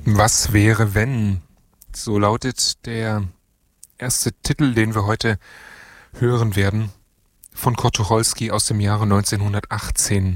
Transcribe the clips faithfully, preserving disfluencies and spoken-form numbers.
Was wäre, wenn? So lautet der erste Titel, den wir heute hören werden, von Kurt Tucholsky aus dem Jahre neunzehnhundertachtzehn.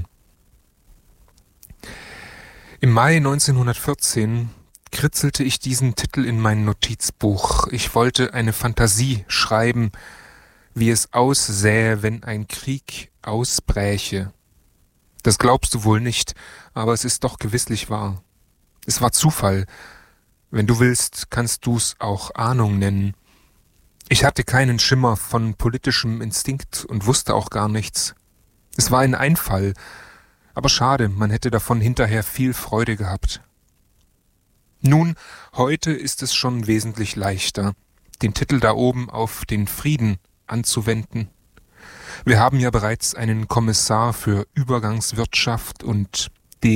Im Mai neunzehnhundertvierzehn kritzelte ich diesen Titel in mein Notizbuch. Ich wollte eine Fantasie schreiben, wie es aussähe, wenn ein Krieg ausbräche. Das glaubst du wohl nicht, aber es ist doch gewisslich wahr. Es war Zufall. Wenn du willst, kannst du's auch Ahnung nennen. Ich hatte keinen Schimmer von politischem Instinkt und wusste auch gar nichts. Es war ein Einfall, aber schade, man hätte davon hinterher viel Freude gehabt. Nun, heute ist es schon wesentlich leichter, den Titel da oben auf den Frieden anzuwenden. Wir haben ja bereits einen Kommissar für Übergangswirtschaft und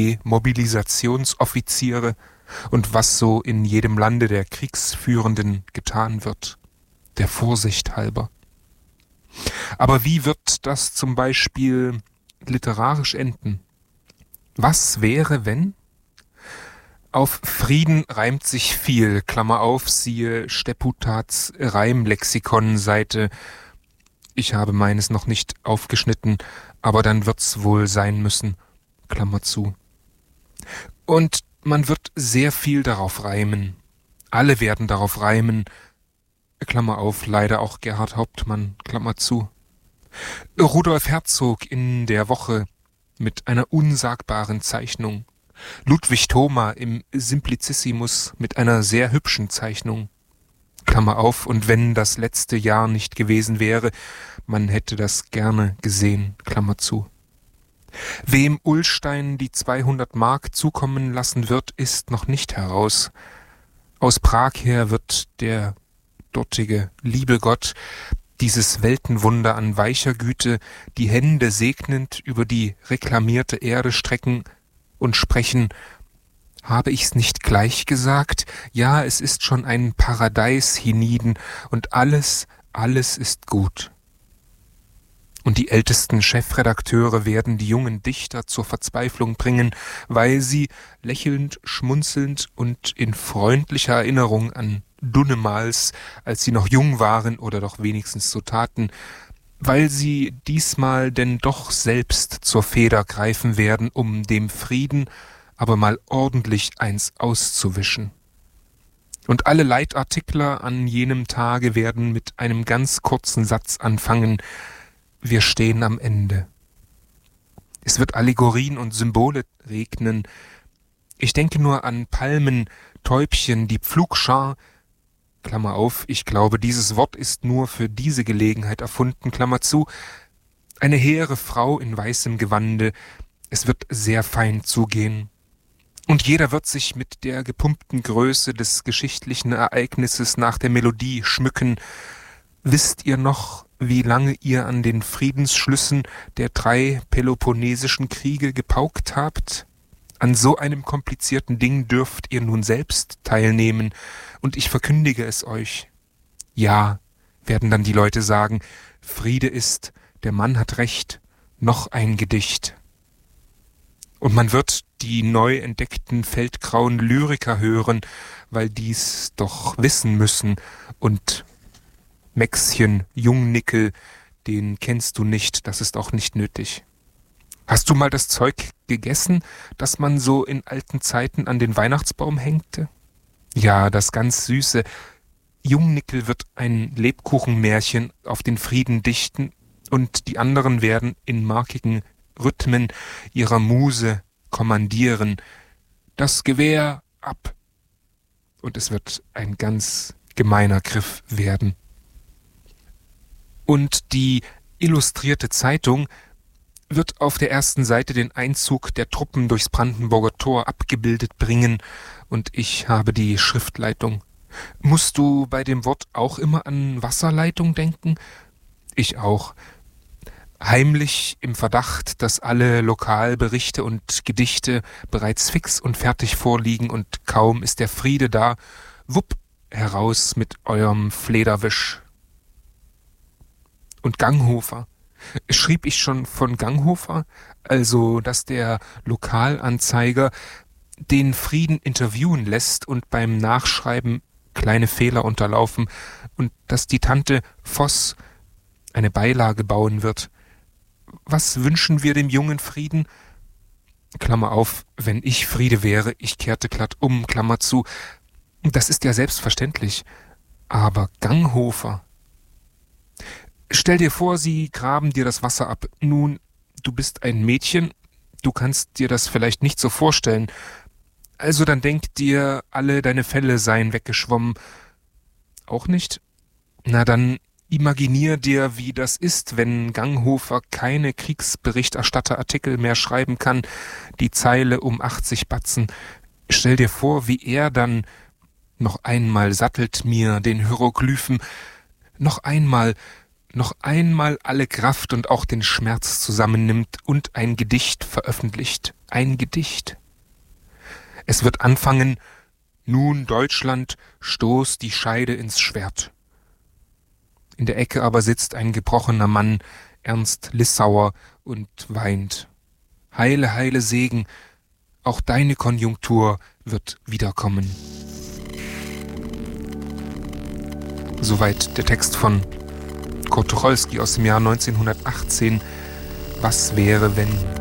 Demobilisationsoffiziere und was so in jedem Lande der Kriegsführenden getan wird, der Vorsicht halber. Aber wie wird das zum Beispiel literarisch enden? Was wäre, wenn? Auf Frieden reimt sich viel, Klammer auf, siehe Stepputats Reimlexikon, Seite. Ich habe meines noch nicht aufgeschnitten, aber dann wird's wohl sein müssen, Klammer zu. Und man wird sehr viel darauf reimen. Alle werden darauf reimen, Klammer auf, leider auch Gerhard Hauptmann, Klammer zu. Rudolf Herzog in der Woche mit einer unsagbaren Zeichnung. Ludwig Thoma im Simplicissimus mit einer sehr hübschen Zeichnung. Klammer auf, und wenn das letzte Jahr nicht gewesen wäre, man hätte das gerne gesehen, Klammer zu. Wem Ullstein die zweihundert Mark zukommen lassen wird, ist noch nicht heraus. Aus Prag her wird der dortige liebe Gott dieses Weltenwunder an weicher Güte die Hände segnend über die reklamierte Erde strecken und sprechen: Habe ich's nicht gleich gesagt? Ja, es ist schon ein Paradeis hienieden und alles, alles ist gut. Und die ältesten Chefredakteure werden die jungen Dichter zur Verzweiflung bringen, weil sie, lächelnd, schmunzelnd und in freundlicher Erinnerung an Dunnemals, als sie noch jung waren oder doch wenigstens so taten, weil sie diesmal denn doch selbst zur Feder greifen werden, um dem Frieden aber mal ordentlich eins auszuwischen. Und alle Leitartikler an jenem Tage werden mit einem ganz kurzen Satz anfangen: Wir stehen am Ende. Es wird Allegorien und Symbole regnen. Ich denke nur an Palmen, Täubchen, die Pflugschar, Klammer auf, ich glaube, dieses Wort ist nur für diese Gelegenheit erfunden, Klammer zu, eine hehre Frau in weißem Gewande. Es wird sehr fein zugehen. Und jeder wird sich mit der gepumpten Größe des geschichtlichen Ereignisses nach der Melodie schmücken. Wisst ihr noch, wie lange ihr an den Friedensschlüssen der drei Peloponnesischen Kriege gepaukt habt? An so einem komplizierten Ding dürft ihr nun selbst teilnehmen, und ich verkündige es euch. Ja, werden dann die Leute sagen, Friede ist, der Mann hat recht, noch ein Gedicht. Und man wird die neu entdeckten feldgrauen Lyriker hören, weil die's doch wissen müssen, und Mäxchen, Jungnickel, den kennst du nicht, das ist auch nicht nötig. Hast du mal das Zeug gegessen, das man so in alten Zeiten an den Weihnachtsbaum hängte? Ja, das ganz Süße. Jungnickel wird ein Lebkuchenmärchen auf den Frieden dichten, und die anderen werden in markigen Rhythmen ihrer Muse kommandieren: Das Gewehr ab! Und es wird ein ganz gemeiner Griff werden. Und die Illustrierte Zeitung wird auf der ersten Seite den Einzug der Truppen durchs Brandenburger Tor abgebildet bringen, und ich habe die Schriftleitung. Musst du bei dem Wort auch immer an Wasserleitung denken? Ich auch. Heimlich im Verdacht, dass alle Lokalberichte und Gedichte bereits fix und fertig vorliegen, und kaum ist der Friede da, wupp, heraus mit eurem Flederwisch. Und Ganghofer. Schrieb ich schon von Ganghofer? Also, dass der Lokalanzeiger den Frieden interviewen lässt und beim Nachschreiben kleine Fehler unterlaufen und dass die Tante Voss eine Beilage bauen wird. Was wünschen wir dem jungen Frieden? Klammer auf, wenn ich Friede wäre, ich kehrte glatt um, Klammer zu. Das ist ja selbstverständlich. Aber Ganghofer. Stell dir vor, sie graben dir das Wasser ab. Nun, du bist ein Mädchen, du kannst dir das vielleicht nicht so vorstellen. Also dann denk dir, alle deine Felle seien weggeschwommen. Auch nicht? Na dann imaginier dir, wie das ist, wenn Ganghofer keine Kriegsberichterstatterartikel mehr schreiben kann, die Zeile um achtzig Batzen. Stell dir vor, wie er dann noch einmal sattelt mir den Hieroglyphen, noch einmal, noch einmal alle Kraft und auch den Schmerz zusammennimmt und ein Gedicht veröffentlicht. Ein Gedicht. Es wird anfangen, nun Deutschland, stoß die Scheide ins Schwert. In der Ecke aber sitzt ein gebrochener Mann, Ernst Lissauer, und weint. Heile, heile Segen, auch deine Konjunktur wird wiederkommen. Soweit der Text von Kurt Tucholsky aus dem Jahr neunzehnhundertachtzehn. Was wäre, wenn...